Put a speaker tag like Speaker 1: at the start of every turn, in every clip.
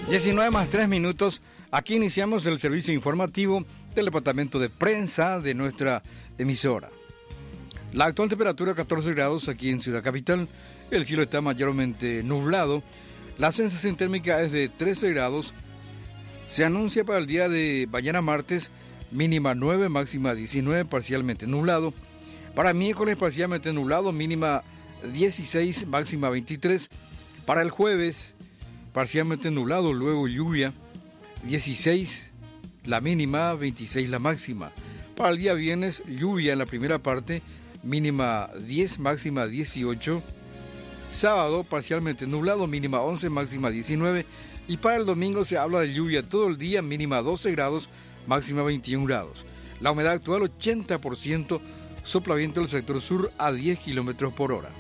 Speaker 1: 19 más 3 minutos. Aquí iniciamos el servicio informativo del departamento de prensa de nuestra emisora. La actual temperatura 14 grados aquí en Ciudad Capital. El cielo está mayormente nublado. La sensación térmica es de 13 grados. Se anuncia para el día de mañana martes mínima 9, máxima 19, parcialmente nublado. Para miércoles parcialmente nublado, mínima 16, máxima 23. Para el jueves parcialmente nublado, luego lluvia, 16 la mínima, 26 la máxima. Para el día viernes, lluvia en la primera parte, mínima 10, máxima 18. Sábado, parcialmente nublado, mínima 11, máxima 19. Y para el domingo se habla de lluvia todo el día, mínima 12 grados, máxima 21 grados. La humedad actual 80%, sopla viento del sector sur a 10 kilómetros por hora.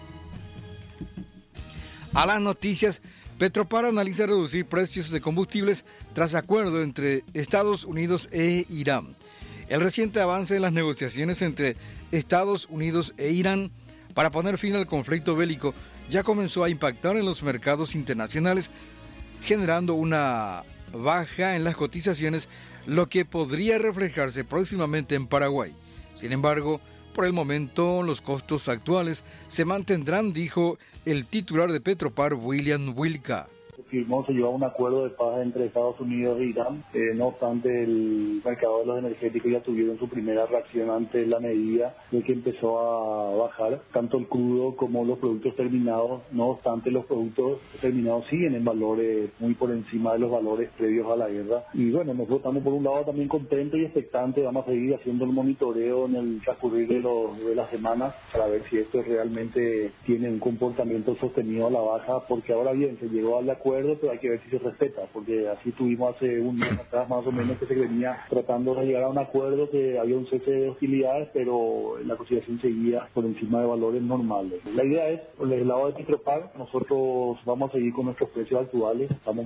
Speaker 1: A las noticias. Petropar analiza reducir precios de combustibles tras acuerdo entre Estados Unidos e Irán. El reciente avance en las negociaciones entre Estados Unidos e Irán para poner fin al conflicto bélico ya comenzó a impactar en los mercados internacionales, generando una baja en las cotizaciones, lo que podría reflejarse próximamente en Paraguay. Sin embargo, por el momento, los costos actuales se mantendrán, dijo el titular de Petropar, William Wilka.
Speaker 2: Se llevó un acuerdo de paz entre Estados Unidos e Irán. No obstante, el mercado de los energéticos ya tuvieron su primera reacción ante la medida de que empezó a bajar tanto el crudo como los productos terminados. No obstante, los productos terminados siguen en valores muy por encima de los valores previos a la guerra. Y bueno, nosotros estamos por un lado también contentos y expectantes. Vamos a seguir haciendo el monitoreo en el transcurrir de las semanas para ver si esto realmente tiene un comportamiento sostenido a la baja, porque ahora bien, se llegó al acuerdo, pero hay que ver si se respeta, porque así tuvimos hace un mes atrás más o menos que se venía tratando de llegar a un acuerdo, que había un cese de hostilidades, pero la conciliación seguía por encima de valores normales. La idea es, por el lado de Petropar, nosotros vamos a seguir con nuestros precios actuales, estamos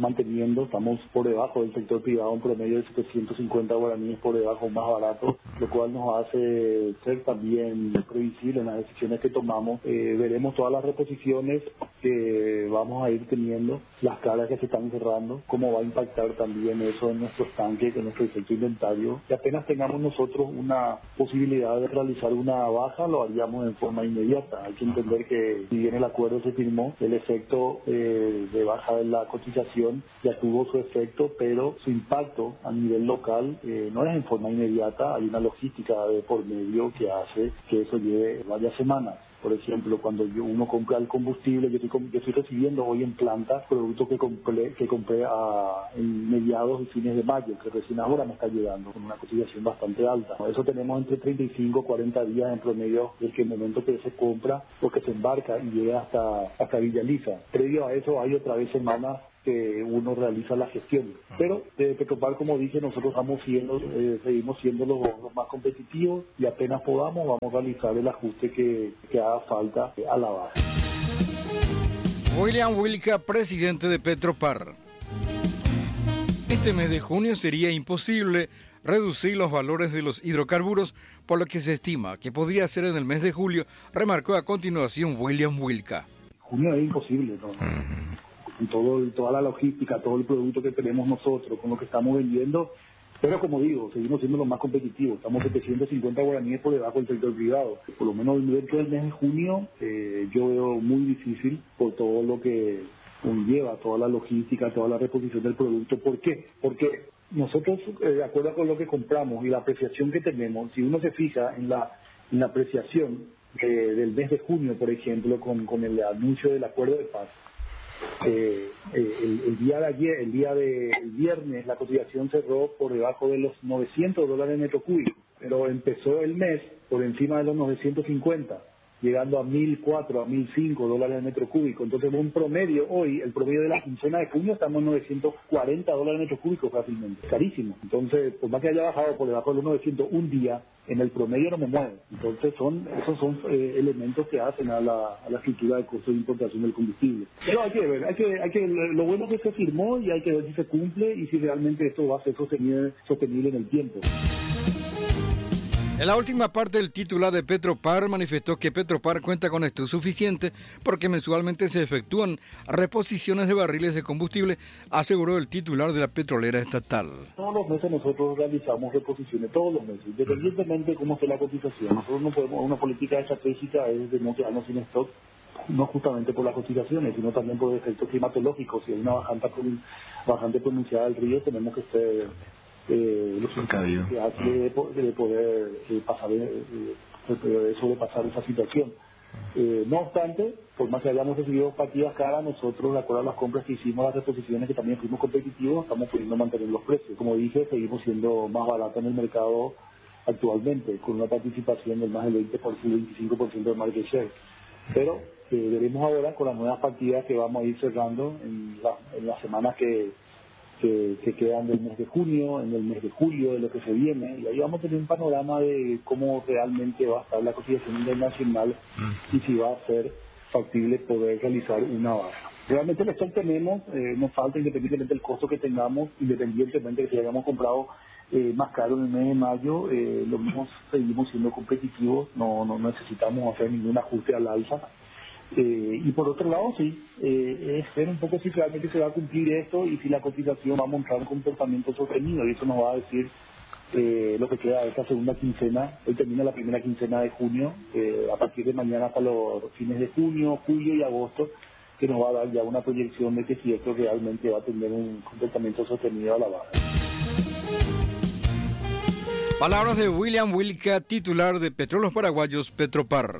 Speaker 2: por debajo del sector privado, un promedio de 750 guaraníes por debajo, más barato, lo cual nos hace ser también previsible en las decisiones que tomamos. Veremos todas las reposiciones que vamos a ir teniendo, las caras que se están cerrando, cómo va a impactar también eso en nuestros tanques, en nuestro efecto inventario. Y apenas tengamos nosotros una posibilidad de realizar una baja, lo haríamos en forma inmediata. Hay que entender que si bien el acuerdo se firmó, el efecto de baja de la cotización ya tuvo su efecto, pero su impacto a nivel local no es en forma inmediata. Hay una logística de por medio que hace que eso lleve varias semanas. Por ejemplo, cuando uno compra el combustible, yo estoy recibiendo hoy en planta productos que compré en mediados y fines de mayo, que recién ahora me está llegando, con una cotización bastante alta. Eso tenemos entre 35 y 40 días en promedio desde el momento que se compra o que se embarca y llega hasta Villa Lisa. Previo a eso hay otra vez semanas que uno realiza la gestión. Pero de Petropar, como dije, nosotros seguimos siendo los más competitivos y apenas podamos vamos a realizar el ajuste que haga falta a la baja.
Speaker 1: William Wilka, presidente de Petropar. Este mes de junio sería imposible reducir los valores de los hidrocarburos, por lo que se estima que podría ser en el mes de julio, remarcó a continuación William Wilka.
Speaker 2: Junio es imposible, ¿no? Toda la logística, todo el producto que tenemos nosotros, con lo que estamos vendiendo, pero como digo, seguimos siendo los más competitivos, estamos 750 guaraníes por debajo del sector privado. Por lo menos dentro del mes de junio yo veo muy difícil por todo lo que conlleva, toda la logística, toda la reposición del producto. ¿Por qué? Porque nosotros, de acuerdo con lo que compramos y la apreciación que tenemos, si uno se fija en la apreciación del mes de junio, por ejemplo, con el anuncio del acuerdo de paz, el viernes la cotización cerró por debajo de los $900 metro cúbico, pero empezó el mes por encima de los 950, llegando a $1,400 a $1,500 metro cúbico. Entonces, el promedio de la quincena de junio estamos en $940 metro cúbico fácilmente, carísimo. Entonces, por más que haya bajado por debajo de los 900 un día, en el promedio no me mueve. Entonces, esos son elementos que hacen a la estructura de costo de importación del combustible. Pero hay que ver, lo bueno que se firmó y hay que ver si se cumple y si realmente esto va a ser sostenible en el tiempo.
Speaker 1: En la última parte, el titular de Petropar manifestó que Petropar cuenta con esto suficiente porque mensualmente se efectúan reposiciones de barriles de combustible, aseguró el titular de la petrolera estatal.
Speaker 2: Todos los meses nosotros realizamos reposiciones, todos los meses, independientemente de cómo esté la cotización. Nosotros no podemos, una política estratégica es de no quedarnos sin stock, no justamente por las cotizaciones, sino también por efectos climatológicos. Si hay una bajante pronunciada del río, tenemos que ser de poder sobrepasar esa situación. No obstante, por más que hayamos recibido partidas caras, nosotros, de acuerdo a las compras que hicimos, las reposiciones que también fuimos competitivos, estamos pudiendo mantener los precios. Como dije, seguimos siendo más baratos en el mercado actualmente, con una participación del más del 20%, 25% de market share. Pero veremos ahora con las nuevas partidas que vamos a ir cerrando en las semanas que quedan del mes de junio, en el mes de julio, de lo que se viene, y ahí vamos a tener un panorama de cómo realmente va a estar la cotización internacional y si va a ser factible poder realizar una baja. Realmente el stock tenemos, nos falta, independientemente del costo que tengamos, independientemente de si hayamos comprado más caro en el mes de mayo, lo mismo, seguimos siendo competitivos, no necesitamos hacer ningún ajuste al alza. Y por otro lado, sí, es ver un poco si realmente se va a cumplir esto y si la cotización va a mostrar un comportamiento sostenido, y eso nos va a decir lo que queda de esta segunda quincena. Hoy termina la primera quincena de junio, a partir de mañana hasta los fines de junio, julio y agosto, que nos va a dar ya una proyección de que si esto realmente va a tener un comportamiento sostenido a la baja.
Speaker 1: Palabras de William Wilca, titular de Petróleos Paraguayos Petropar.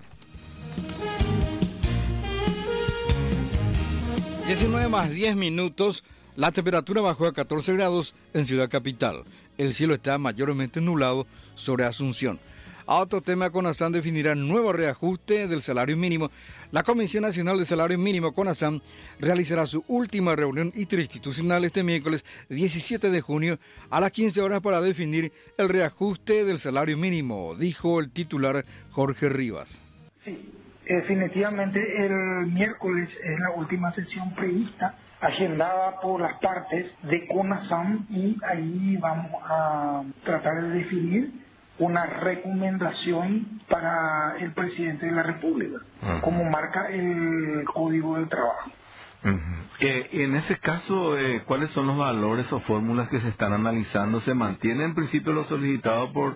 Speaker 1: 19 más 10 minutos, la temperatura bajó a 14 grados en Ciudad Capital. El cielo está mayormente nublado sobre Asunción. A otro tema, CONASAM definirá nuevo reajuste del salario mínimo. La Comisión Nacional de Salario Mínimo, CONASAM, realizará su última reunión interinstitucional este miércoles 17 de junio a las 15 horas para definir el reajuste del salario mínimo, dijo el titular Jorge Rivas.
Speaker 3: Sí. Definitivamente el miércoles es la última sesión prevista, agendada por las partes de CONASAM, y ahí vamos a tratar de definir una recomendación para el presidente de la República, como marca el Código del Trabajo.
Speaker 4: En ese caso, ¿cuáles son los valores o fórmulas que se están analizando? ¿Se mantiene en principio lo solicitado por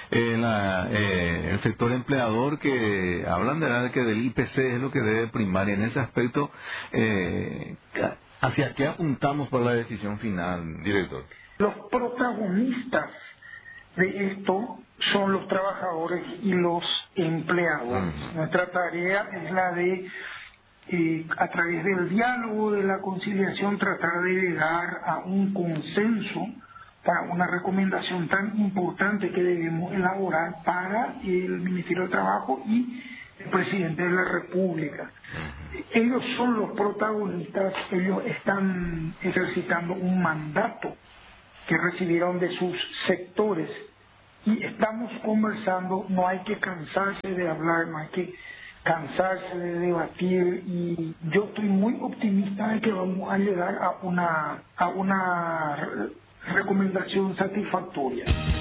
Speaker 4: el sector empleador, que hablan de que del IPC es lo que debe primar? Y en ese aspecto, ¿hacia qué apuntamos por la decisión final, director?
Speaker 3: Los protagonistas de esto son los trabajadores y los empleados. Nuestra tarea es la de a través del diálogo, de la conciliación, tratar de llegar a un consenso para una recomendación tan importante que debemos elaborar para el Ministerio de Trabajo y el Presidente de la República. Ellos son los protagonistas, ellos están ejercitando un mandato que recibieron de sus sectores, y estamos conversando. No hay que cansarse de hablar, no hay que cansarse de debatir, y yo estoy muy optimista de que vamos a llegar a una recomendación satisfactoria.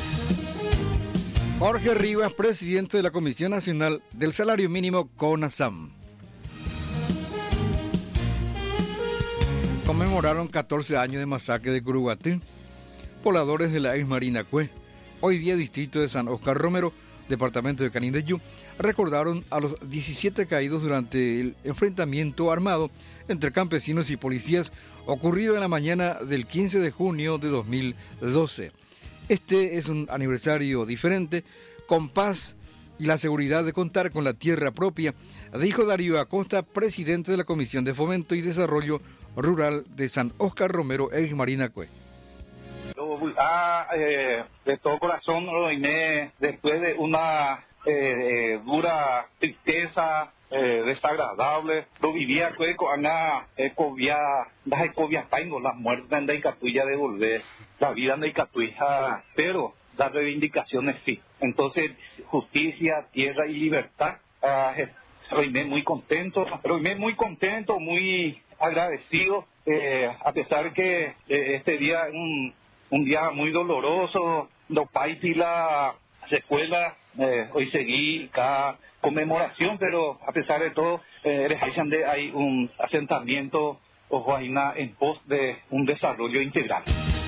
Speaker 1: Jorge Rivas, presidente de la Comisión Nacional del Salario Mínimo, CONASAM. Conmemoraron 14 años de masacre de Curuguatí. Pobladores de la ex Marina Cue, hoy día distrito de San Oscar Romero, departamento de Canindeyú, recordaron a los 17 caídos durante el enfrentamiento armado entre campesinos y policías ocurrido en la mañana del 15 de junio de 2012. Este es un aniversario diferente, con paz y la seguridad de contar con la tierra propia, dijo Darío Acosta, presidente de la Comisión de Fomento y Desarrollo Rural de San Oscar Romero, ex Marina Cue.
Speaker 5: De todo corazón, después de una dura tristeza, desagradable, lo vivía con las muertes de Icatuya de volver, la vida de Icatuya, pero las reivindicaciones sí. Entonces, justicia, tierra y libertad. Estoy muy contento, muy agradecido, a pesar que este día es un día muy doloroso. Los países secuela. Hoy seguí cada conmemoración, pero a pesar de todo, hay un asentamiento en pos de un desarrollo integral.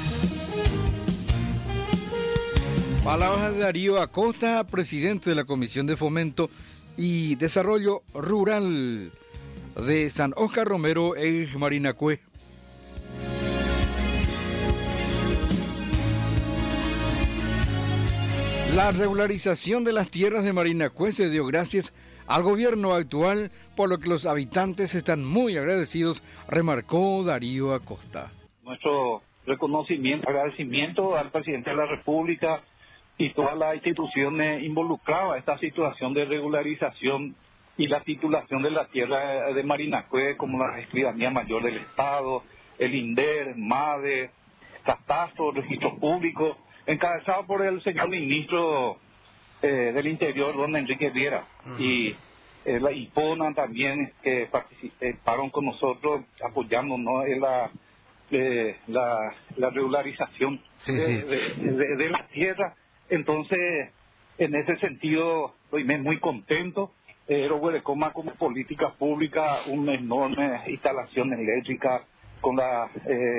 Speaker 1: Palabras de Darío Acosta, presidente de la Comisión de Fomento y Desarrollo Rural de San Óscar Romero en Marinacue. La regularización de las tierras de Marinacue se dio gracias al gobierno actual, por lo que los habitantes están muy agradecidos, remarcó Darío Acosta.
Speaker 5: Nuestro agradecimiento al presidente de la República y todas las instituciones involucradas a esta situación de regularización y la titulación de la tierra de Marinacue, como la Escribanía Mayor del Estado, el INDER, MADE, Catastro, Registro Público, encabezado por el señor ministro del Interior, don Enrique Viera, y la IPONA también, que participaron con nosotros apoyándonos en la regularización de la tierra. Entonces, en ese sentido, estoy muy contento. Huerecoma como política pública, una enorme instalación eléctrica con la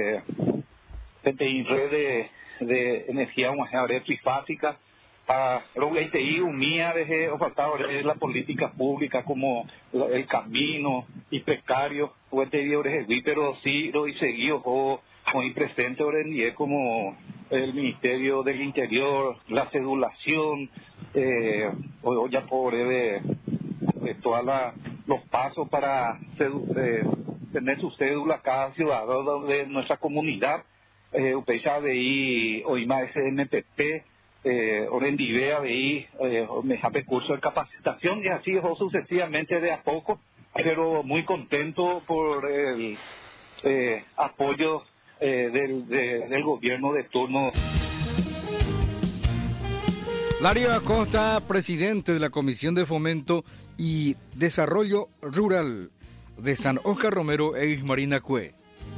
Speaker 5: red de energía trifásica. Lo que te unía desde la política pública como el camino y precario, pero sí lo seguí muy presente como el Ministerio del Interior, la cedulación, hoy ya pobre de todos los pasos para tener su cédula cada ciudadano de nuestra comunidad, UPECHA de hoy más SMPP, Orendivea de me curso de capacitación y así sucesivamente de a poco, pero muy contento por el apoyo del gobierno de turno.
Speaker 1: Darío Acosta, presidente de la Comisión de Fomento y Desarrollo Rural de San Óscar Romero en Marinacue.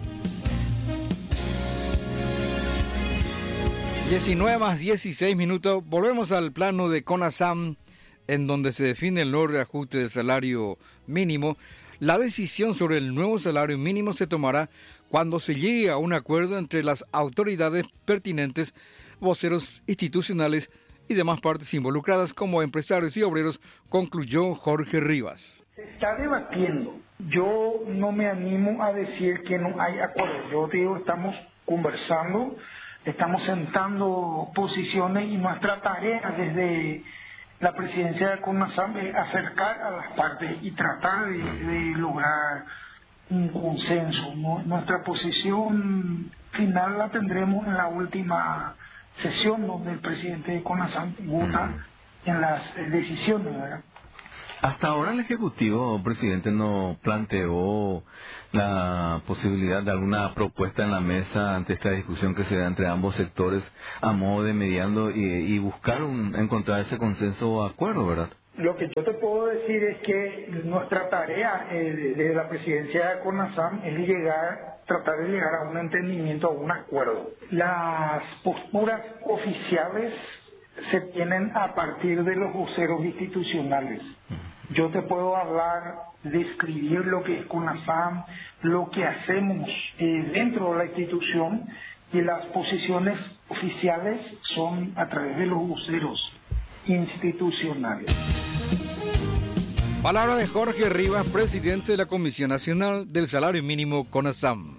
Speaker 1: 19:16. Volvemos al plano de CONASAM, en donde se define el nuevo reajuste del salario mínimo. La decisión sobre el nuevo salario mínimo se tomará cuando se llegue a un acuerdo entre las autoridades pertinentes, voceros institucionales y demás partes involucradas como empresarios y obreros, concluyó Jorge Rivas.
Speaker 3: Se está debatiendo. Yo no me animo a decir que no hay acuerdo. Yo digo, estamos conversando, estamos sentando posiciones y nuestra tarea desde la presidencia de CONASAM es acercar a las partes y tratar de lograr un consenso. Nuestra posición final la tendremos en la última sesión donde el presidente de CONASAM vota en las decisiones, ¿verdad?
Speaker 4: Hasta ahora el Ejecutivo, presidente, no planteó la posibilidad de alguna propuesta en la mesa ante esta discusión que se da entre ambos sectores a modo de mediando y buscar encontrar ese consenso o acuerdo, ¿verdad?
Speaker 3: Lo que yo te puedo decir es que nuestra tarea desde la presidencia de CONASAM es tratar de llegar a un entendimiento, a un acuerdo. Las posturas oficiales se tienen a partir de los voceros institucionales. Yo te puedo hablar, describir lo que es CONASAM, lo que hacemos dentro de la institución, y las posiciones oficiales son a través de los voceros institucionales.
Speaker 1: Palabra de Jorge Rivas, presidente de la Comisión Nacional del Salario Mínimo CONASAM.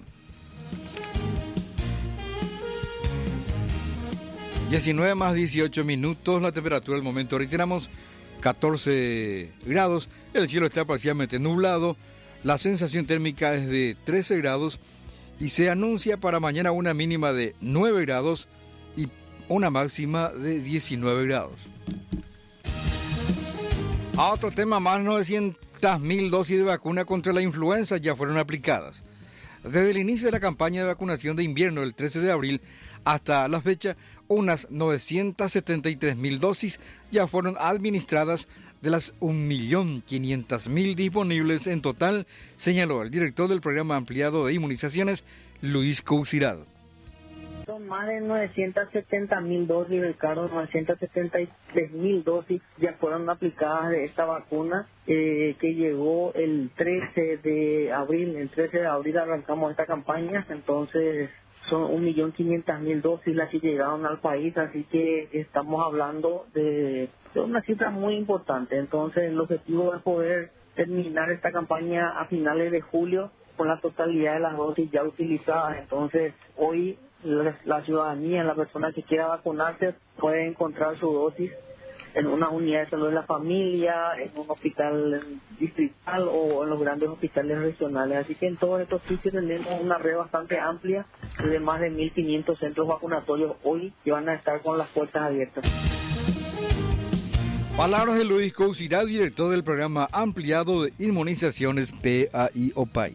Speaker 1: 19:18, la temperatura del momento reiteramos 14 grados, el cielo está parcialmente nublado, la sensación térmica es de 13 grados y se anuncia para mañana una mínima de 9 grados y una máxima de 19 grados. A otro tema más, 900.000 dosis de vacuna contra la influenza ya fueron aplicadas. Desde el inicio de la campaña de vacunación de invierno el 13 de abril hasta la fecha, unas 973.000 dosis ya fueron administradas de las 1.500.000 disponibles en total, señaló el director del programa ampliado de inmunizaciones, Luis Coucirado.
Speaker 6: Son más de 970.000 dosis, Ricardo. 973.000 dosis ya fueron aplicadas de esta vacuna que llegó el 13 de abril. El 13 de abril arrancamos esta campaña, entonces son 1.500.000 dosis las que llegaron al país, así que estamos hablando de una cifra muy importante. Entonces el objetivo es poder terminar esta campaña a finales de julio con la totalidad de las dosis ya utilizadas. Entonces hoy la ciudadanía, la persona que quiera vacunarse, puede encontrar su dosis en una unidad de salud de la familia, en un hospital distrital o en los grandes hospitales regionales. Así que en todos estos sitios tenemos una red bastante amplia de más de 1.500 centros vacunatorios hoy que van a estar con las puertas abiertas.
Speaker 1: Palabras de Luis Cousirat, director del programa ampliado de inmunizaciones PAI-OPAI.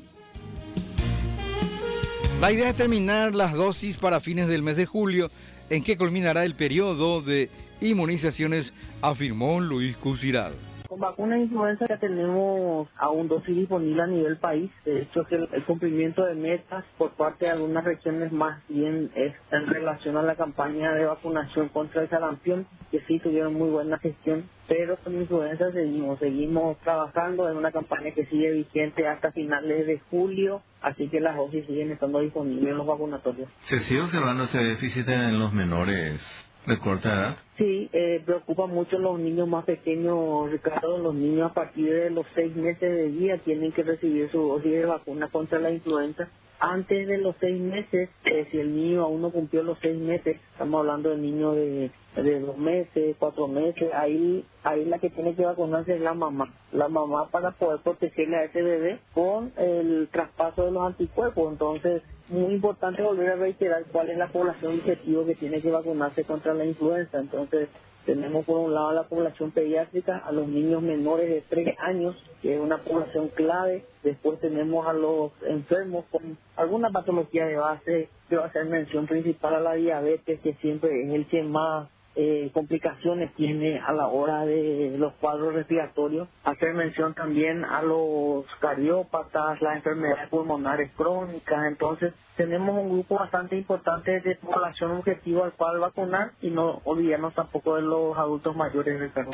Speaker 1: La idea es terminar las dosis para fines del mes de julio, en que culminará el periodo de inmunizaciones, afirmó Luis Cousirat.
Speaker 6: Con vacunas de influenza ya tenemos aún dosis disponibles a nivel país. De hecho, que el cumplimiento de metas por parte de algunas regiones más bien es en relación a la campaña de vacunación contra el sarampión, que sí tuvieron muy buena gestión, pero con influenza seguimos trabajando en una campaña que sigue vigente hasta finales de julio, así que las dosis siguen estando disponibles en los vacunatorios.
Speaker 4: ¿Se sigue observando ese déficit en los menores de corta edad?
Speaker 6: Sí, preocupa mucho los niños más pequeños, Ricardo. Los niños a partir de los 6 meses de vida tienen que recibir su dosis de vacuna contra la influenza. Antes de los 6 meses, si el niño aún no cumplió los 6 meses, estamos hablando de niños de 2 meses, 4 meses, ahí la que tiene que vacunarse es la mamá. La mamá, para poder protegerle a ese bebé con el traspaso de los anticuerpos. Entonces, muy importante volver a reiterar cuál es la población objetivo que tiene que vacunarse contra la influenza. Entonces, tenemos por un lado a la población pediátrica, a los niños menores de 3 años, que es una población clave. Después tenemos a los enfermos con alguna patología de base, que va a ser mención principal a la diabetes, que siempre es el que más complicaciones tiene a la hora de los cuadros respiratorios. Hacer mención también a los cardiópatas, las enfermedades pulmonares crónicas. Entonces tenemos un grupo bastante importante de población objetivo al cual vacunar, y no olvidarnos tampoco de los adultos mayores, Ricardo.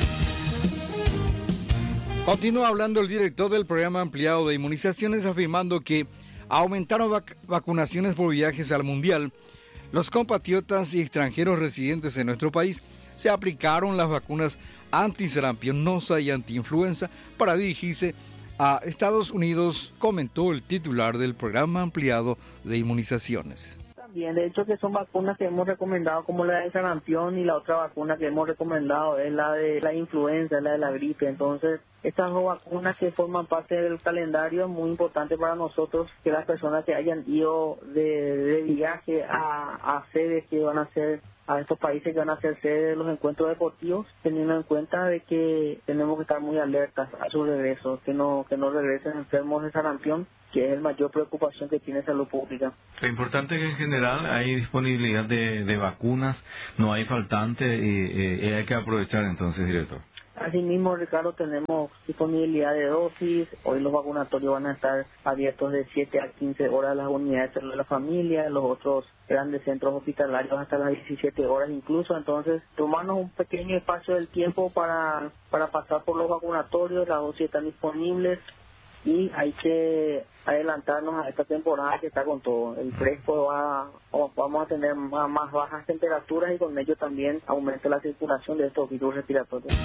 Speaker 1: Continúa hablando el director del programa ampliado de inmunizaciones, afirmando que aumentaron vacunaciones por viajes al mundial. Los compatriotas y extranjeros residentes en nuestro país se aplicaron las vacunas antisarampionosa y antiinfluenza para dirigirse a Estados Unidos, comentó el titular del programa ampliado de inmunizaciones.
Speaker 6: También, de hecho, que son vacunas que hemos recomendado, como la de sarampión, y la otra vacuna que hemos recomendado es la de la influenza, la de la gripe. Entonces, estas dos vacunas que forman parte del calendario, es muy importante para nosotros que las personas que hayan ido de viaje a sedes que van a ser, a estos países que van a ser sede de los encuentros deportivos, teniendo en cuenta de que tenemos que estar muy alertas a su regreso, que no regresen enfermos de sarampión, que es la mayor preocupación que tiene salud pública.
Speaker 4: Lo importante es que en general hay disponibilidad de vacunas, no hay faltante y hay que aprovechar entonces, director.
Speaker 6: Asimismo, Ricardo, tenemos disponibilidad de dosis. Hoy los vacunatorios van a estar abiertos de 7 a 15 horas las unidades de salud de la familia, los otros grandes centros hospitalarios hasta las 17 horas incluso. Entonces, tomarnos un pequeño espacio del tiempo para pasar por los vacunatorios. Las dosis están disponibles y hay que adelantarnos a esta temporada que está con todo. El fresco vamos a tener más bajas temperaturas, y con ello también aumenta la circulación de estos virus respiratorios.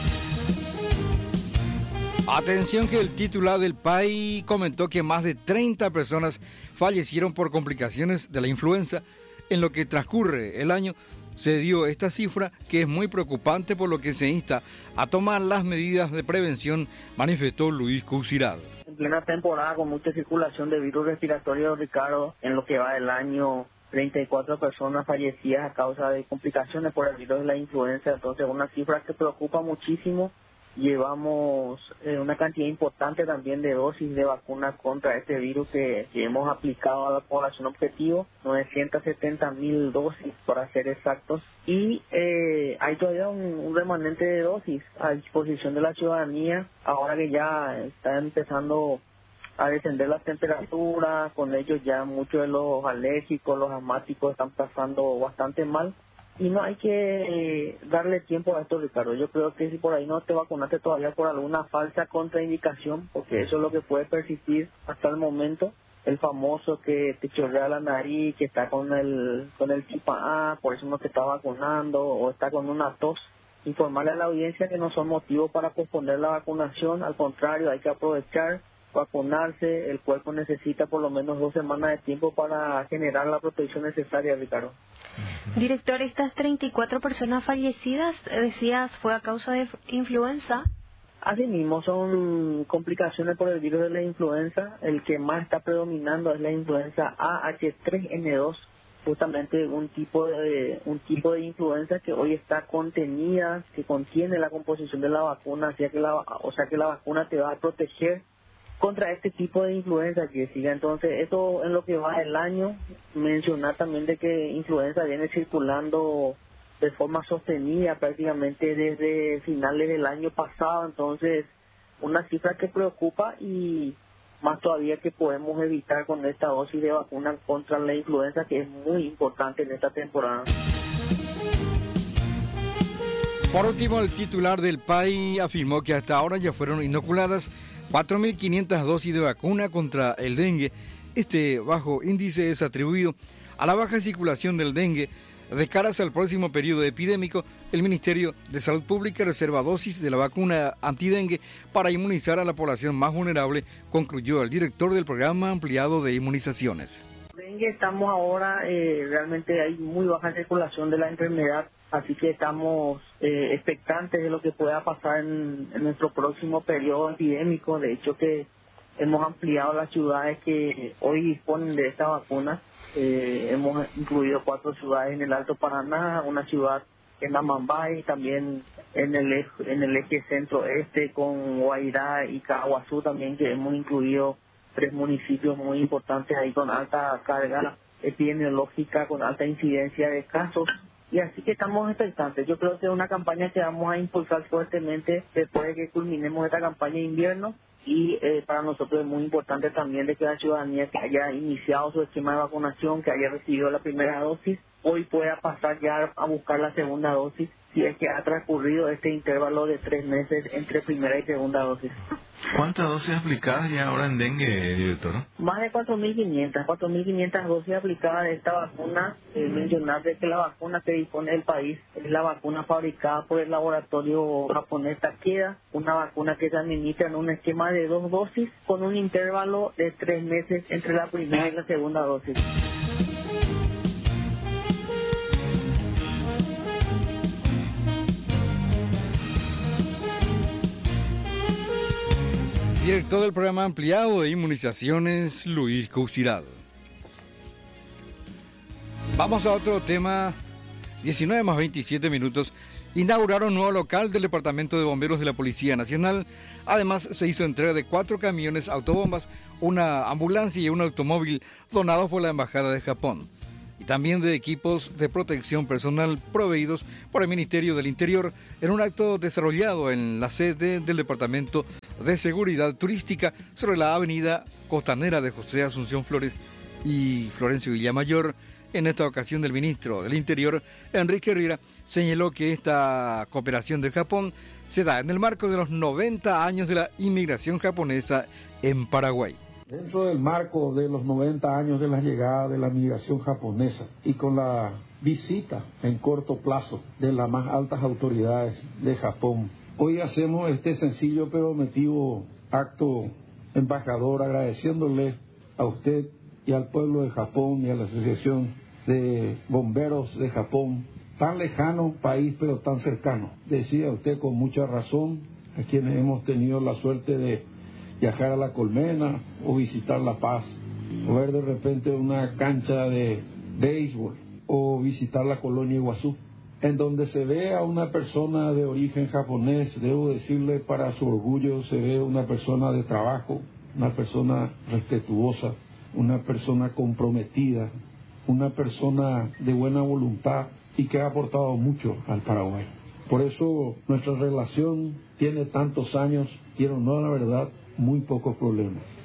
Speaker 1: Atención, que el titular del PAI comentó que más de 30 personas fallecieron por complicaciones de la influenza. En lo que transcurre el año se dio esta cifra, que es muy preocupante, por lo que se insta a tomar las medidas de prevención, manifestó Luis Cousirat.
Speaker 6: En plena temporada con mucha circulación de virus respiratorios, Ricardo, en lo que va del año, 34 personas fallecidas a causa de complicaciones por el virus de la influenza. Entonces, una cifra que preocupa muchísimo. Llevamos una cantidad importante también de dosis de vacunas contra este virus que hemos aplicado a la población objetivo, 970.000 dosis para ser exactos, y hay todavía un remanente de dosis a disposición de la ciudadanía, ahora que ya está empezando a descender las temperaturas, con ellos ya muchos de los alérgicos, los asmáticos están pasando bastante mal. Y no hay que darle tiempo a esto, Ricardo. Yo creo que si por ahí no te vacunaste todavía por alguna falsa contraindicación, porque eso es lo que puede persistir hasta el momento, el famoso que te chorrea la nariz, que está con el gripa A, por eso no te está vacunando, o está con una tos, informarle a la audiencia que no son motivos para posponer la vacunación, al contrario, hay que aprovechar, vacunarse, el cuerpo necesita por lo menos 2 semanas de tiempo para generar la protección necesaria, Ricardo.
Speaker 7: Director, estas 34 personas fallecidas, decías, ¿fue a causa de influenza?
Speaker 6: Asimismo, son complicaciones por el virus de la influenza. El que más está predominando es la influenza AH3N2, justamente un tipo de influenza que hoy está contenida, que contiene la composición de la vacuna, o sea que la vacuna te va a proteger contra este tipo de influenza, Jessica. Entonces, esto en lo que va el año, mencionar también de que influenza viene circulando de forma sostenida prácticamente desde finales del año pasado, entonces una cifra que preocupa y más todavía que podemos evitar con esta dosis de vacuna contra la influenza, que es muy importante en esta temporada.
Speaker 1: Por último, el titular del PAI afirmó que hasta ahora ya fueron inoculadas 4.500 dosis de vacuna contra el dengue. Este bajo índice es atribuido a la baja circulación del dengue. De caras al próximo periodo epidémico, el Ministerio de Salud Pública reserva dosis de la vacuna antidengue para inmunizar a la población más vulnerable, concluyó el director del programa ampliado de inmunizaciones.
Speaker 6: Dengue estamos ahora, realmente hay muy baja circulación de la enfermedad, así que estamos expectantes de lo que pueda pasar en nuestro próximo periodo epidémico. De hecho que hemos ampliado las ciudades que hoy disponen de esta vacuna. Hemos incluido 4 ciudades en el Alto Paraná, una ciudad en Amambay, también en el eje centro-este con Guairá y Caguazú también, que hemos incluido 3 municipios muy importantes ahí con alta carga epidemiológica, con alta incidencia de casos. Y así que estamos expectantes. Yo creo que es una campaña que vamos a impulsar fuertemente después de que culminemos esta campaña de invierno. Y para nosotros es muy importante también de que la ciudadanía que haya iniciado su esquema de vacunación, que haya recibido la primera dosis, hoy pueda pasar ya a buscar la segunda dosis, si es que ha transcurrido este intervalo de 3 meses entre primera y segunda dosis.
Speaker 4: ¿Cuántas dosis aplicadas ya ahora en dengue, director?
Speaker 6: Más de 4.500 dosis aplicadas de esta vacuna. Mencionar de que la vacuna que dispone el país es la vacuna fabricada por el laboratorio japonés Takeda, una vacuna que se administra en un esquema de 2 dosis con un intervalo de 3 meses entre la primera y la segunda dosis.
Speaker 1: Director del programa ampliado de inmunizaciones, Luis Cousiral. Vamos a otro tema. 19:27. Inauguraron un nuevo local del Departamento de Bomberos de la Policía Nacional. Además, se hizo entrega de 4 camiones autobombas, una ambulancia y un automóvil donados por la Embajada de Japón. Y también de equipos de protección personal proveídos por el Ministerio del Interior en un acto desarrollado en la sede del Departamento de Seguridad Turística sobre la avenida costanera de José Asunción Flores y Florencio Villamayor. En esta ocasión, el ministro del Interior, Enrique Riera, señaló que esta cooperación de Japón se da en el marco de los 90 años de la inmigración japonesa en Paraguay.
Speaker 8: Dentro del marco de los 90 años de la llegada de la migración japonesa y con la visita en corto plazo de las más altas autoridades de Japón, hoy hacemos este sencillo pero emotivo acto embajador, agradeciéndole a usted y al pueblo de Japón y a la Asociación de Bomberos de Japón, tan lejano país pero tan cercano. Decía usted con mucha razón, a quienes hemos tenido la suerte de viajar a La Colmena o visitar La Paz, o ver de repente una cancha de béisbol, o visitar la colonia Iguazú, en donde se ve a una persona de origen japonés, debo decirle para su orgullo, se ve una persona de trabajo, una persona respetuosa, una persona comprometida, una persona de buena voluntad y que ha aportado mucho al Paraguay. Por eso nuestra relación tiene tantos años y en honor a la verdad, muy pocos problemas.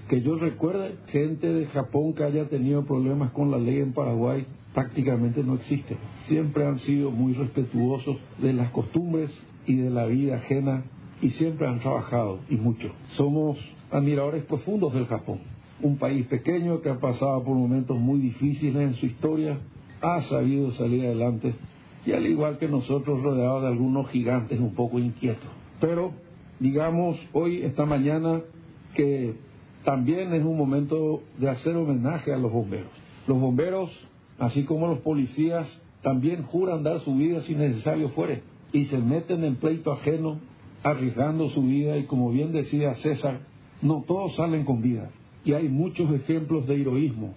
Speaker 8: Que yo recuerde, gente de Japón que haya tenido problemas con la ley en Paraguay prácticamente no existe. Siempre han sido muy respetuosos de las costumbres y de la vida ajena y siempre han trabajado y mucho. Somos admiradores profundos del Japón, un país pequeño que ha pasado por momentos muy difíciles en su historia, ha sabido salir adelante y al igual que nosotros rodeado de algunos gigantes un poco inquietos. Pero digamos hoy, esta mañana, que también es un momento de hacer homenaje a los bomberos. Los bomberos, así como los policías, también juran dar su vida si necesario fuere y se meten en pleito ajeno, arriesgando su vida y como bien decía César, no todos salen con vida y hay muchos ejemplos de heroísmo.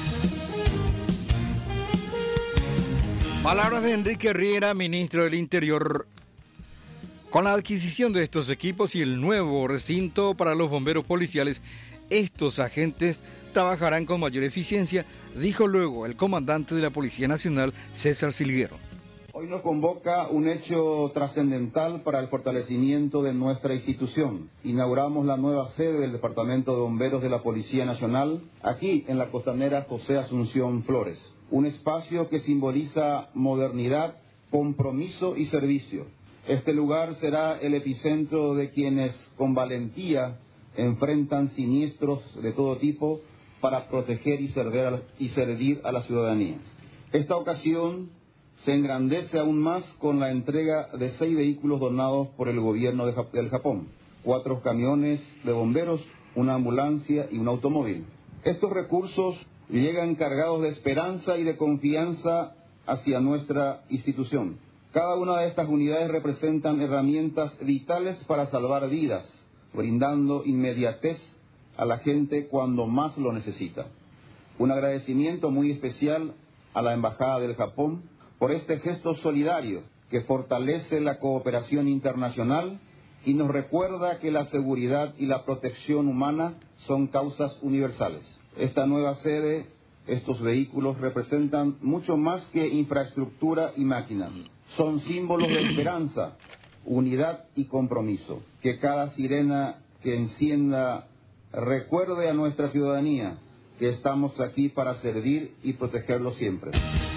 Speaker 1: Palabras de Enrique Riera, ministro del Interior. Con la adquisición de estos equipos y el nuevo recinto para los bomberos policiales, estos agentes trabajarán con mayor eficiencia, dijo luego el comandante de la Policía Nacional, César Silguero.
Speaker 9: Hoy nos convoca un hecho trascendental para el fortalecimiento de nuestra institución. Inauguramos la nueva sede del Departamento de Bomberos de la Policía Nacional, aquí en la costanera José Asunción Flores. Un espacio que simboliza modernidad, compromiso y servicio. Este lugar será el epicentro de quienes con valentía enfrentan siniestros de todo tipo para proteger y servir a la ciudadanía. Esta ocasión se engrandece aún más con la entrega de 6 vehículos donados por el gobierno del Japón, 4 camiones de bomberos, una ambulancia y un automóvil. Estos recursos llegan cargados de esperanza y de confianza hacia nuestra institución. Cada una de estas unidades representan herramientas vitales para salvar vidas, brindando inmediatez a la gente cuando más lo necesita. Un agradecimiento muy especial a la Embajada del Japón por este gesto solidario que fortalece la cooperación internacional y nos recuerda que la seguridad y la protección humana son causas universales. Esta nueva sede, estos vehículos representan mucho más que infraestructura y máquinas. Son símbolos de esperanza, unidad y compromiso. Que cada sirena que encienda recuerde a nuestra ciudadanía que estamos aquí para servir y protegerlo siempre.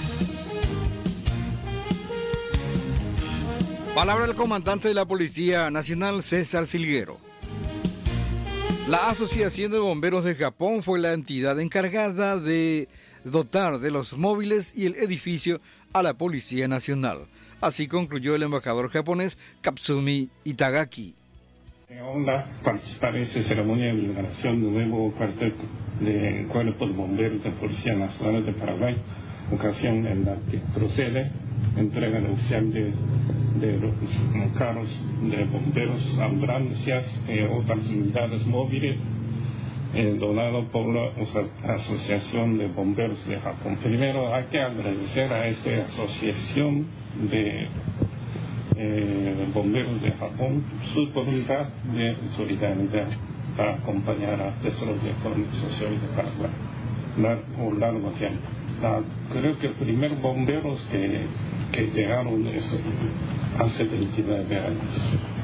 Speaker 1: Palabra del comandante de la Policía Nacional, César Silguero. La Asociación de Bomberos de Japón fue la entidad encargada de dotar de los móviles y el edificio a la Policía Nacional. Así concluyó el embajador japonés Katsumi Itagaki.
Speaker 10: Honda participar en esta ceremonia de inauguración del nuevo cuartel de Cuerpo de Bomberos de Policía Nacional de Paraguay, ocasión en la que procede entrega de oficial de los carros de bomberos, ambulancias y otras unidades móviles donado por la Asociación de Bomberos de Japón. Primero hay que agradecer a esta asociación de bomberos de Japón su voluntad de solidaridad para acompañar al desarrollo económico y social de Paraguay por largo tiempo. Creo que el primer bomberos que llegaron hace 29 años.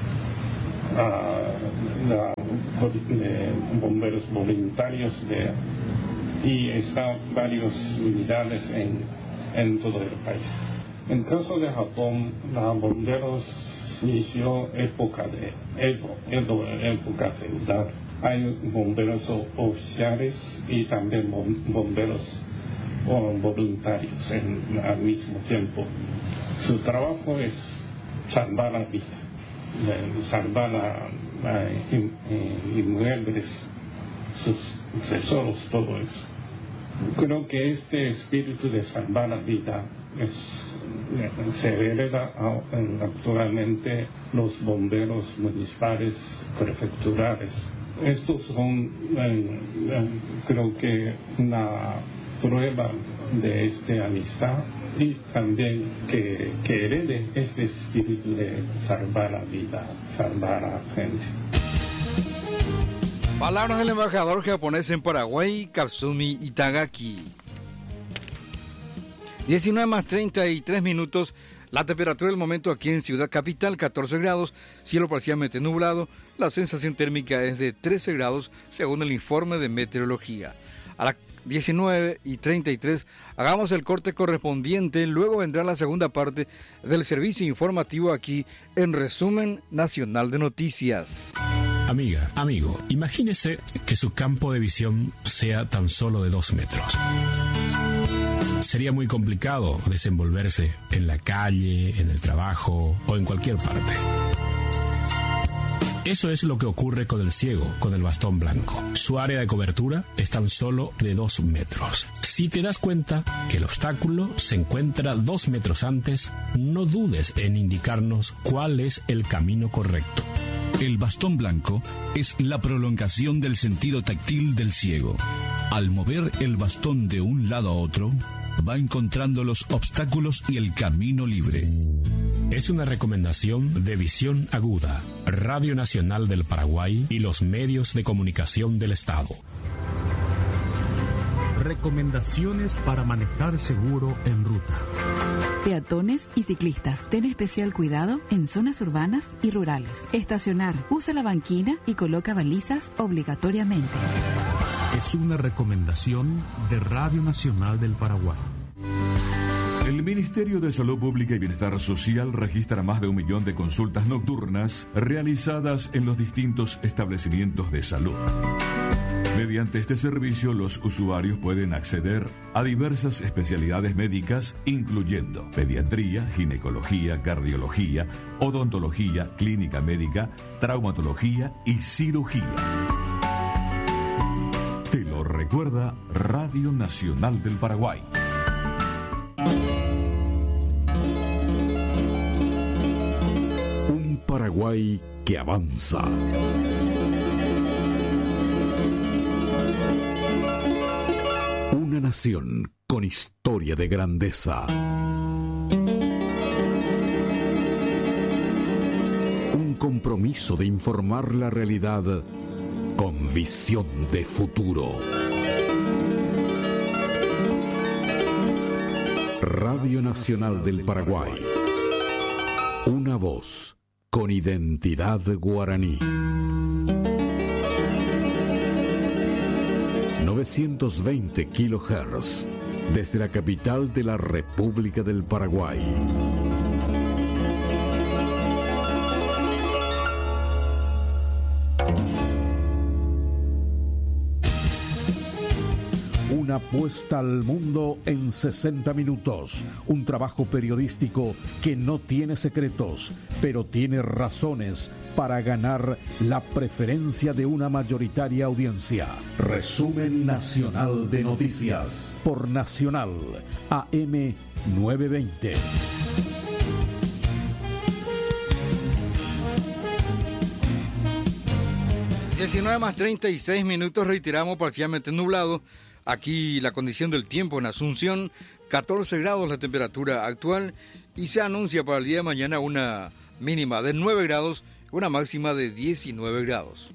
Speaker 10: Bomberos voluntarios y están varias unidades en todo el país. En el caso de Japón, los bomberos inició época de Edo, época feudal. Hay bomberos oficiales y también bomberos voluntarios al mismo tiempo. Su trabajo es salvar la vida, salvar inmuebles, sus tesoros, todo eso. Creo que este espíritu de salvar la vida se hereda actualmente los bomberos municipales, prefecturales. Estos son, creo que, una prueba de esta amistad y también que herede este espíritu de salvar la vida, salvar a la gente.
Speaker 1: Palabras del embajador japonés en Paraguay, Katsumi Itagaki. 19 más 33 minutos. La temperatura del momento aquí en Ciudad Capital, 14 grados, cielo parcialmente nublado. La sensación térmica es de 13 grados, según el informe de meteorología. A las 19:33, hagamos el corte correspondiente. Luego vendrá la segunda parte del servicio informativo aquí en Resumen Nacional de Noticias.
Speaker 11: Amiga, amigo, imagínese que su campo de visión sea tan solo de 2 metros. Sería muy complicado desenvolverse en la calle, en el trabajo o en cualquier parte. Eso es lo que ocurre con el ciego, con el bastón blanco. Su área de cobertura es tan solo de 2 metros. Si te das cuenta que el obstáculo se encuentra 2 metros antes, no dudes en indicarnos cuál es el camino correcto.
Speaker 12: El bastón blanco es la prolongación del sentido táctil del ciego. Al mover el bastón de un lado a otro, va encontrando los obstáculos y el camino libre.
Speaker 11: Es una recomendación de Visión Aguda, Radio Nacional del Paraguay y los medios de comunicación del Estado.
Speaker 13: Recomendaciones para manejar seguro en ruta.
Speaker 14: Peatones y ciclistas, ten especial cuidado en zonas urbanas y rurales. Estacionar, usa la banquina y coloca balizas obligatoriamente.
Speaker 13: Es una recomendación de Radio Nacional del Paraguay.
Speaker 15: El Ministerio de Salud Pública y Bienestar Social registra más de 1 millón de consultas nocturnas realizadas en los distintos establecimientos de salud. Mediante este servicio, los usuarios pueden acceder a diversas especialidades médicas, incluyendo pediatría, ginecología, cardiología, odontología, clínica médica, traumatología y cirugía. Te lo recuerda Radio Nacional del Paraguay.
Speaker 16: Un Paraguay que avanza. Una nación con historia de grandeza. Un compromiso de informar la realidad con visión de futuro. Radio Nacional del Paraguay. Una voz con identidad guaraní. 920 kHz, desde la capital de la República del Paraguay.
Speaker 17: Una apuesta al mundo en 60 minutos. Un trabajo periodístico que no tiene secretos, pero tiene razones para ganar la preferencia de una mayoritaria audiencia. Resumen Nacional de Noticias por Nacional AM 920.
Speaker 1: (19:36), reiteramos, parcialmente nublado. Aquí la condición del tiempo en Asunción, 14 grados la temperatura actual, y se anuncia para el día de mañana una mínima de 9 grados, una máxima de 19 grados.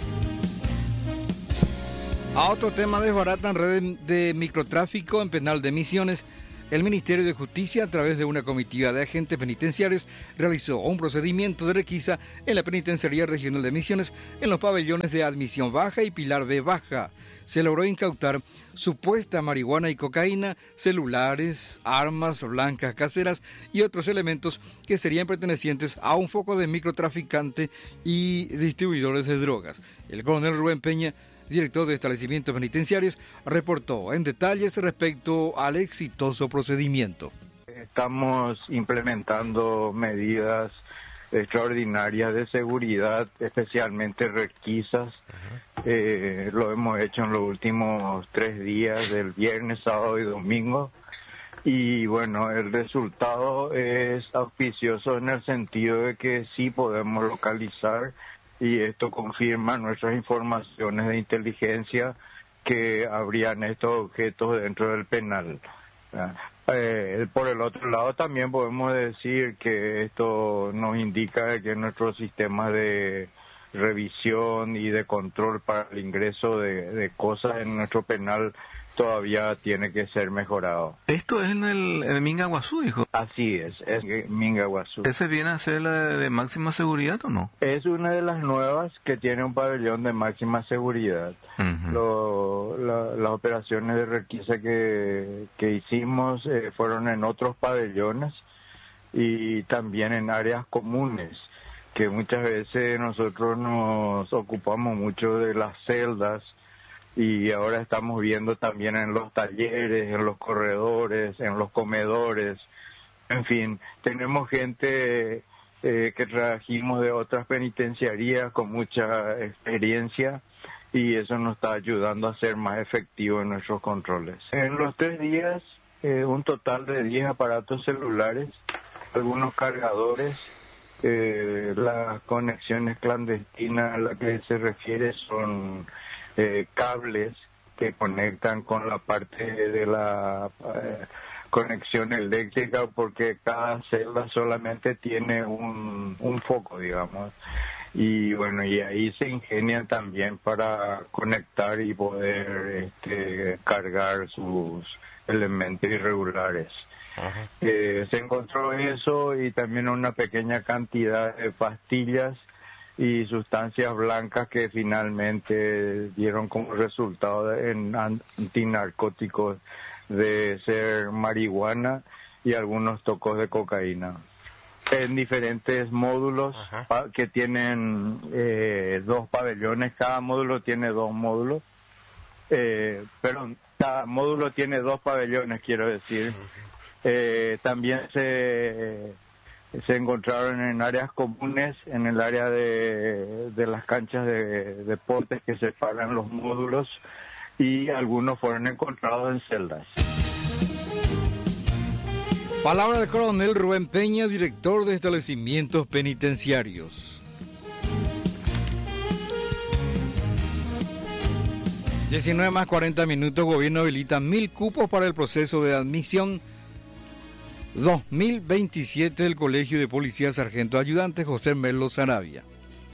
Speaker 1: A otro tema, desbaratan red de microtráfico en penal de Misiones. El Ministerio de Justicia, a través de una comitiva de agentes penitenciarios, realizó un procedimiento de requisa en la Penitenciaría Regional de Misiones, en los pabellones de Admisión Baja y Pilar B Baja. Se logró incautar supuesta marihuana y cocaína, celulares, armas blancas caseras y otros elementos que serían pertenecientes a un foco de microtraficante y distribuidores de drogas. El coronel Rubén Peña, director de establecimientos penitenciarios, reportó en detalles respecto al exitoso procedimiento.
Speaker 18: Estamos implementando medidas extraordinarias de seguridad, especialmente requisas. Lo hemos hecho en los últimos 3 días, del viernes, sábado y domingo. Y bueno, el resultado es auspicioso en el sentido de que sí podemos localizar, y esto confirma nuestras informaciones de inteligencia, que habrían estos objetos dentro del penal. Por el otro lado, también podemos decir que esto nos indica que nuestros sistemas de revisión y de control para el ingreso de cosas en nuestro penal todavía tiene que ser mejorado.
Speaker 4: Esto es en el Mingaguazú, hijo.
Speaker 18: Así es Mingaguazú.
Speaker 4: ¿Ese viene a ser la de máxima seguridad o no?
Speaker 18: Es una de las nuevas que tiene un pabellón de máxima seguridad. Las operaciones de requisa que hicimos fueron en otros pabellones y también en áreas comunes, que muchas veces nosotros nos ocupamos mucho de las celdas, y ahora estamos viendo también en los talleres, en los corredores, en los comedores, en fin, tenemos gente que trajimos de otras penitenciarías con mucha experiencia, y eso nos está ayudando a ser más efectivos en nuestros controles. En los 3 días, un total de 10 aparatos celulares, algunos cargadores, las conexiones clandestinas a las que se refiere son cables que conectan con la parte de la conexión eléctrica, porque cada celda solamente tiene un foco, digamos, y bueno, y ahí se ingenian también para conectar y poder cargar sus elementos irregulares. Se encontró eso y también una pequeña cantidad de pastillas y sustancias blancas que finalmente dieron como resultado en antinarcóticos de ser marihuana y algunos tocos de cocaína. En diferentes módulos que tienen 2 pabellones, cada módulo tiene 2 módulos, perdón, cada módulo tiene 2 pabellones, quiero decir. También se encontraron en áreas comunes, en el área de las canchas de deportes que separan los módulos, y algunos fueron encontrados en celdas.
Speaker 1: Palabra del coronel Rubén Peña, director de establecimientos penitenciarios. 19:40, gobierno habilita 1.000 cupos para el proceso de admisión 2027 del Colegio de Policía Sargento Ayudante José Melo Saravia.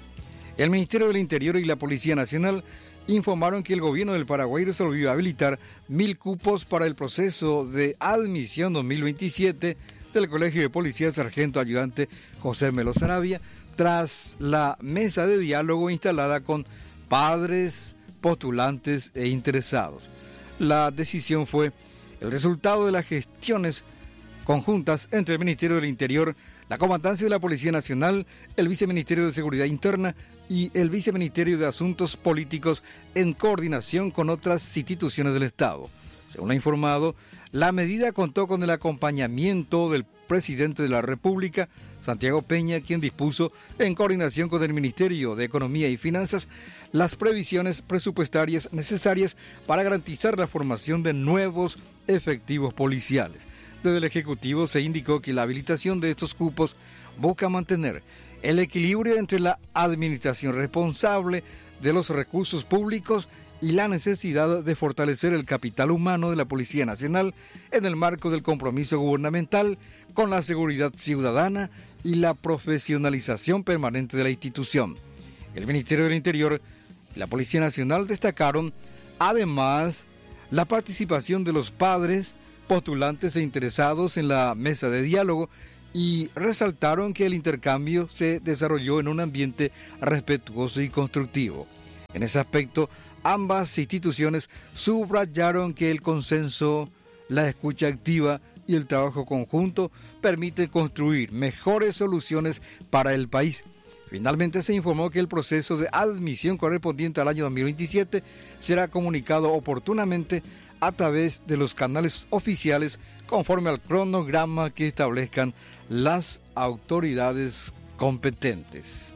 Speaker 1: El Ministerio del Interior y la Policía Nacional informaron que el gobierno del Paraguay resolvió habilitar 1.000 cupos para el proceso de admisión 2027 del Colegio de Policía Sargento Ayudante José Melo Saravia, tras la mesa de diálogo instalada con padres, postulantes e interesados. La decisión fue el resultado de las gestiones conjuntas entre el Ministerio del Interior, la Comandancia de la Policía Nacional, el Viceministerio de Seguridad Interna y el Viceministerio de Asuntos Políticos, en coordinación con otras instituciones del Estado. Según ha informado, la medida contó con el acompañamiento del presidente de la República, Santiago Peña, quien dispuso, en coordinación con el Ministerio de Economía y Finanzas, las previsiones presupuestarias necesarias para garantizar la formación de nuevos efectivos policiales. Desde el Ejecutivo se indicó que la habilitación de estos cupos busca mantener el equilibrio entre la administración responsable de los recursos públicos y la necesidad de fortalecer el capital humano de la Policía Nacional en el marco del compromiso gubernamental con la seguridad ciudadana y la profesionalización permanente de la institución. El Ministerio del Interior y la Policía Nacional destacaron, además, la participación de los padres, postulantes e interesados en la mesa de diálogo, y resaltaron que el intercambio se desarrolló en un ambiente respetuoso y constructivo. En ese aspecto, ambas instituciones subrayaron que el consenso, la escucha activa y el trabajo conjunto permiten construir mejores soluciones para el país. Finalmente se informó que el proceso de admisión correspondiente al año 2027 será comunicado oportunamente a través de los canales oficiales conforme al cronograma que establezcan las autoridades competentes.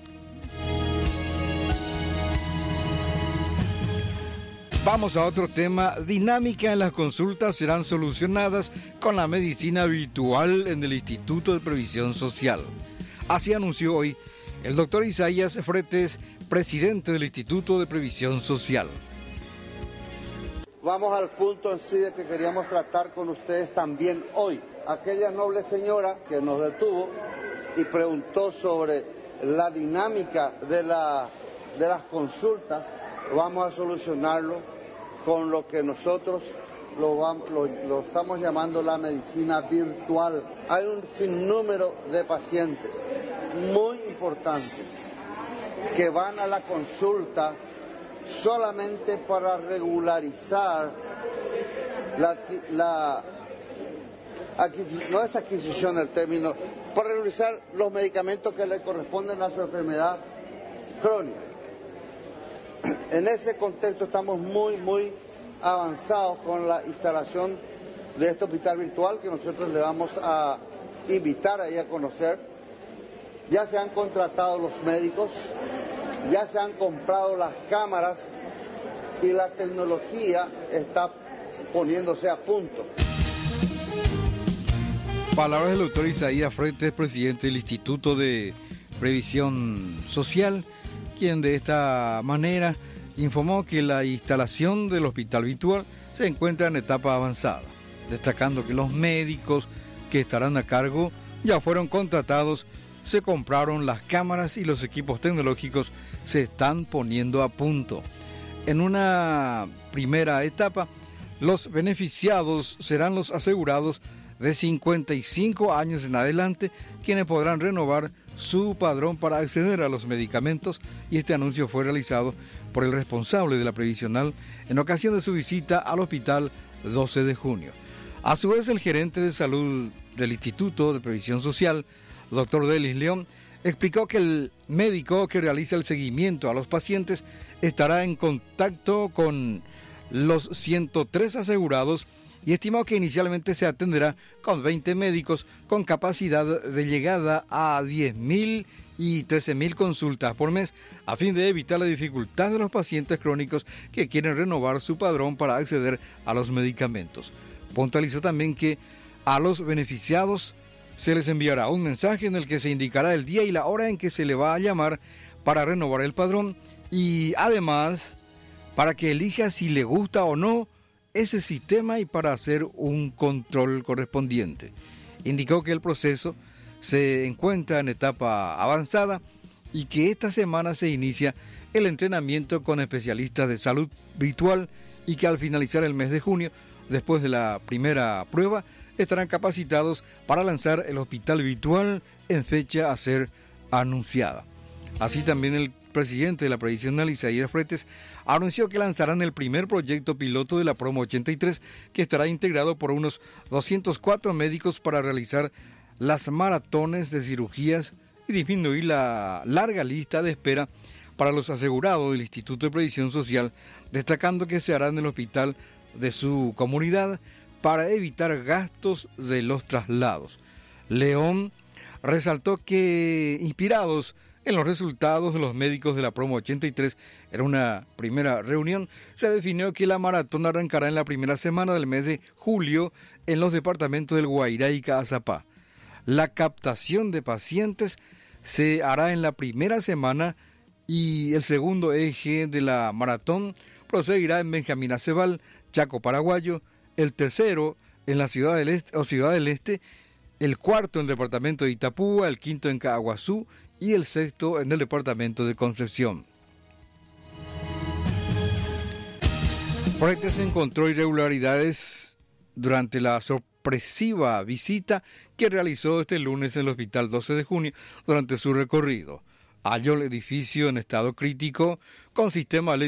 Speaker 1: Vamos a otro tema. Dinámica en las consultas serán solucionadas con la medicina virtual en el Instituto de Previsión Social. Así anunció hoy el doctor Isaías Fretes, presidente del Instituto de Previsión Social.
Speaker 19: Vamos al punto en sí de que queríamos tratar con ustedes también hoy. Aquella noble señora que nos detuvo y preguntó sobre la dinámica de las consultas, vamos a solucionarlo con lo que nosotros lo estamos llamando la medicina virtual. Hay un sinnúmero de pacientes muy importantes que van a la consulta solamente para regularizar no es adquisición el término, para regularizar los medicamentos que le corresponden a su enfermedad crónica. En ese contexto estamos muy avanzados con la instalación de este hospital virtual que nosotros le vamos a invitar ahí a conocer. Ya se han contratado los médicos, ya se han comprado las cámaras y la tecnología está poniéndose a punto.
Speaker 1: Palabras del doctor Isaías Freites, presidente del Instituto de Previsión Social, quien de esta manera informó que la instalación del hospital virtual se encuentra en etapa avanzada, destacando que los médicos que estarán a cargo ya fueron contratados, se compraron las cámaras y los equipos tecnológicos se están poniendo a punto. En una primera etapa, los beneficiados serán los asegurados de 55 años en adelante, quienes podrán renovar su padrón para acceder a los medicamentos, y este anuncio fue realizado por el responsable de la previsional en ocasión de su visita al hospital 12 de junio. A su vez, el gerente de salud del Instituto de Previsión Social, doctor Delis León, explicó que el médico que realiza el seguimiento a los pacientes estará en contacto con los 103 asegurados y estimó que inicialmente se atenderá con 20 médicos con capacidad de llegada a 10.000 y 13.000 consultas por mes, a fin de evitar la dificultad de los pacientes crónicos que quieren renovar su padrón para acceder a los medicamentos. Puntualizó también que a los beneficiados se les enviará un mensaje en el que se indicará el día y la hora en que se le va a llamar para renovar el padrón, y además para que elija si le gusta o no ese sistema y para hacer un control correspondiente. Indicó que el proceso se encuentra en etapa avanzada y que esta semana se inicia el entrenamiento con especialistas de salud virtual y que al finalizar el mes de junio, después de la primera prueba, estarán capacitados para lanzar el hospital virtual en fecha a ser anunciada. Así también el presidente de la previsional, Isaías Freites, anunció que lanzarán el primer proyecto piloto de la Promo 83, que estará integrado por unos 204 médicos para realizar las maratones de cirugías y disminuir la larga lista de espera para los asegurados del Instituto de Previsión Social, destacando que se hará en el hospital de su comunidad para evitar gastos de los traslados. León resaltó que, inspirados en los resultados de los médicos de la Promo 83, en una primera reunión se definió que la maratón arrancará en la primera semana del mes de julio en los departamentos del Guairá y Caazapá. La captación de pacientes se hará en la primera semana y el segundo eje de la maratón proseguirá en Benjamín Acebal, Chaco Paraguayo, el tercero en la Ciudad del Este, el cuarto en el departamento de Itapúa, el quinto en Caaguazú y el sexto en el departamento de Concepción. Freites encontró irregularidades durante la sorpresiva visita que realizó este lunes en el hospital 12 de junio durante su recorrido. Halló el edificio en estado crítico con sistema eléctrico